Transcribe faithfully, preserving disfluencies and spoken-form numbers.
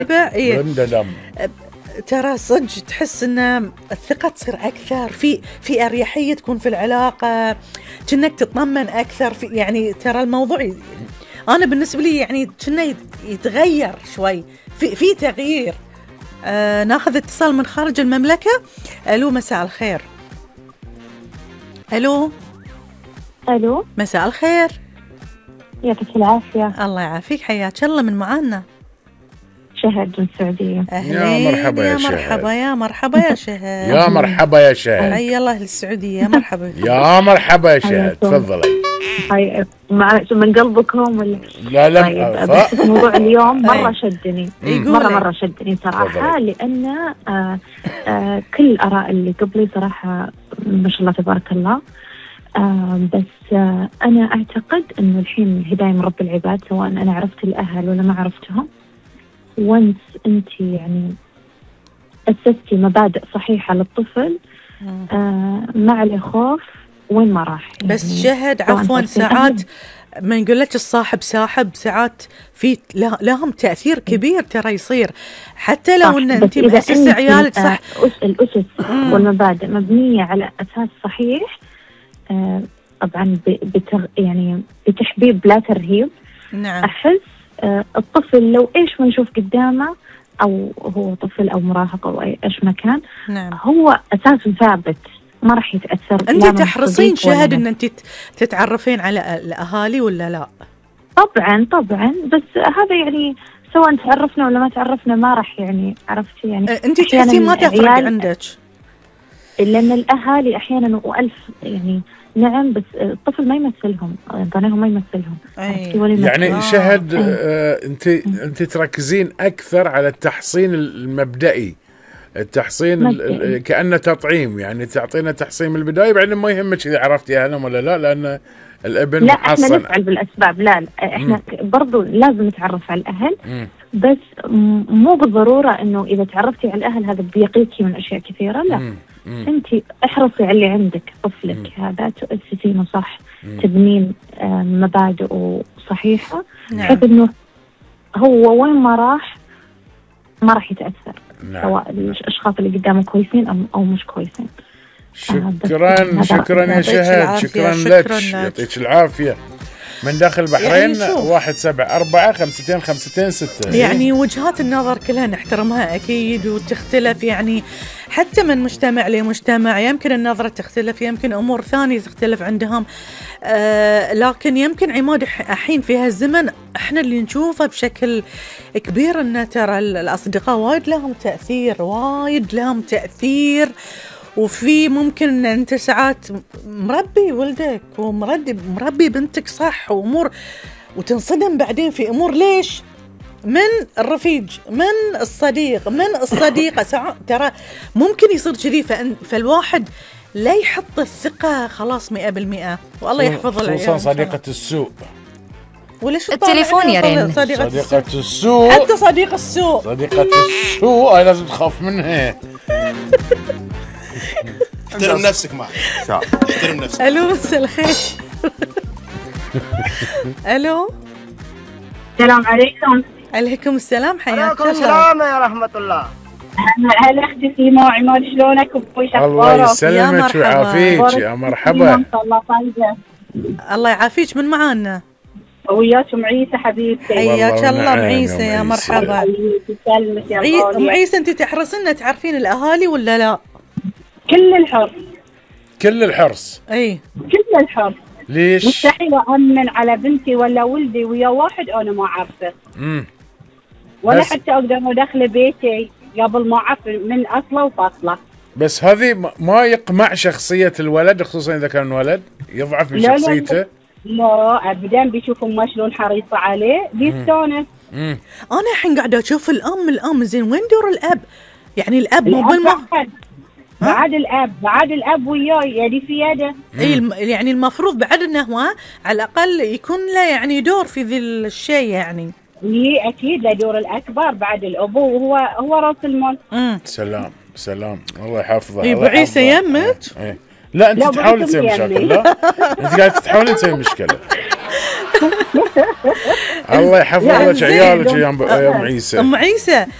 إيه. دم. ترى صدق تحس ان الثقة تصير اكثر، في في اريحية تكون في العلاقة، كأنك تطمن اكثر في يعني. ترى الموضوع ي... انا بالنسبة لي يعني كأنه يتغير شوي، في في تغيير. آه ناخذ اتصال من خارج المملكة. الو مساء الخير. الو الو مساء الخير. يعطيك العافية. الله يعافيك، حياك الله. من معانا؟ شهد من السعودية. يا مرحبا يا, يا شهد. مرحبا يا مرحبا يا شهد. يا مرحبا يا شهد. حي الله للسعودية. يا مرحبا. يا مرحبا يا شهد، تفضلي. هاي من قلبكم ولا؟ لا لا. طيب بس موضوع اليوم مرة شدني، مرة لي. مرة شدني صراحة، لأن آه آه كل الآراء اللي قبلي صراحة ما شاء الله تبارك الله. آه بس آه أنا أعتقد إنه الحين هداية من رب العباد، سواء أنا عرفت الأهل ولا ما عرفتهم. وانس أنت يعني أسستي مبادئ صحيحة للطفل، آه ما عليه خوف وين ما راح. يعني بس شهد عفوا، ساعات ما نقول لك الصاحب ساحب، ساعات في لهم تأثير كبير ترى يصير، حتى لو ان انت مؤسسة عيالك صح. الأسس والمبادئ مبنية على أساس صحيح، آه طبعا بتغ يعني بتحبيب لا ترهيب. نعم. أحس آه الطفل لو إيش ما يشوف قدامه، أو هو طفل أو مراهق أو إيش ما كان، نعم. هو أساسه ثابت، ما راح يتأثر. أنت تحرصين شهد أن أنت تتعرفين على الأهالي ولا لا؟ طبعا طبعا، بس هذا يعني سواء تعرفنا ولا ما تعرفنا ما راح يعني عرفتي يعني. أنت تحسين ما تفرق عندك؟ لأن الأهالي أحيانا وألف يعني نعم، بس الطفل ما يمثلهم، ضنيهم ما يمثلهم. يعني آه. شهد آه أنت أنت تركزين أكثر على التحصين المبدئي، التحصين كأنه تطعيم، يعني تعطينا تحصين من البداية، بعدين ما يهمك إذا عرفتي أهلهم ولا لا، لأن الابن لا محصن. احنا نفعل بالأسباب، لا, لا. احنا مم. برضو لازم نتعرف على الأهل، مم. بس مو بالضرورة إنه إذا تعرفتي على الأهل هذا بيقيكي من أشياء كثيرة، لا. مم. مم. أنت احرصي على اللي عندك، طفلك مم. هذا تؤسسينه صح، مم. تبنين مبادئه صحيحة، بحيث إنه هو وين ما راح ما راح يتأثر. نعم. سواء الأشخاص اللي قدامه كويسين أو أو مش كويسين. شكرا آه شكرا يا شهد، شكرا لك، يعطيك العافية. من داخل البحرين يعني واحد سبعة أربعة خمستين خمستين ستة. يعني وجهات النظر كلها نحترمها أكيد وتختلف، يعني حتى من مجتمع لمجتمع يمكن النظرة تختلف، يمكن أمور ثانية تختلف عندهم. آه لكن يمكن عماد الحين في هالزمن احنا اللي نشوفه بشكل كبير ان ترى الأصدقاء وايد لهم تأثير، وايد لهم تأثير. وفي ممكن أنت ساعات مربي ولدك ومربي مربي بنتك صح وأمور، وتنصدم بعدين في أمور. ليش؟ من الرفيج، من الصديق، من الصديقة. ساعات ترى ممكن يصير كذي، فالواحد لا يحط الثقة خلاص مئة بالمئة. والله يحفظ العيال، خصوصا صديقة السوء. وليش التليفون يا رين؟ صديقة, صديقة السوء، حتى صديق السوء، صديقة السوء هاي لازم تخاف منها. احترم نفسك معي. احترم نفسك. الو مساء الخير. الو السلام عليكم. عليكم السلام، حياك الله. عليكم السلام يا رحمة الله. هلا اختي سيما وعماد، شلونك وابوي شخبارك؟ الله يسلمك ويعافيك. يا مرحبا. الله طيبة. الله يعافيك. من معانا؟ وياكم عيسى حبيبتي. حياك الله ام عيسى. يا مرحبا. ام عيسى، انت تحرصين تعرفين الاهالي ولا لا؟ كل الحرص. كل الحرص. اي كل الحرص. ليش؟ مستحيل أأمن على بنتي ولا ولدي ويا واحد أنا ما أعرفه. امم ولا حتى أقدر أدخل بيتي قبل ما أعرف من أصله وفصله. بس هذه ما يقمع شخصية الولد، خصوصا إذا كان ولد يضعف من لا شخصيته. لا, لا أبدا، بيشوف أمه شلون حريصة عليه بيستانس. أنا الحين قاعدة أشوف الأم الأم زين، وين دور الأب؟ يعني الأب مو بالم بعد الأب بعد الأب وياه يعني في يده. يعني المفروض بعد أنه هو على الأقل يكون له يعني دور في ذي الشيء يعني. إيه أكيد له دور الأكبر بعد الأبو، وهو هو رأس المال. سلام سلام، الله يحفظه. إيه بعيسى يمك؟ إيه. لا أنت تحاولي تسوي مشاكل. لا أنت قاعدة تحاولي تسوي مشكلة. الله يحفظ لك عيالك يا ام عيسى. ام عيسى